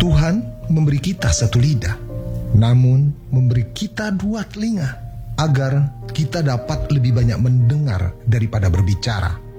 Tuhan memberi kita satu lidah, namun memberi kita dua telinga, agar kita dapat lebih banyak mendengar daripada berbicara.